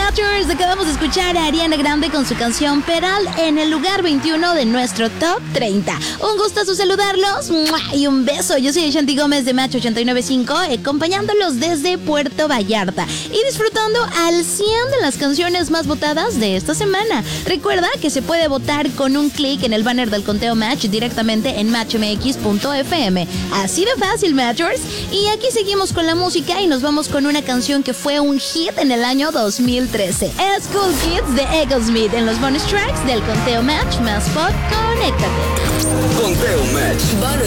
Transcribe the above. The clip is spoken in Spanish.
Matchers, acabamos de escuchar a Ariana Grande con su canción Peral en el lugar 21 de nuestro Top 30. Un gustazo saludarlos y un beso. Yo soy Shanti Gómez de Match 89.5, acompañándolos desde Puerto Vallarta y disfrutando al 100 de las canciones más votadas de esta semana. Recuerda que se puede votar con un clic en el banner del conteo Match directamente en matchmx.fm. Así de fácil, Matchers. Y aquí seguimos con la música y nos vamos con una canción que fue un hit en el año 2013. School Kids de Eagles en los bonus tracks del conteo Match más pop. Conéctate. Conteo Match. Bonus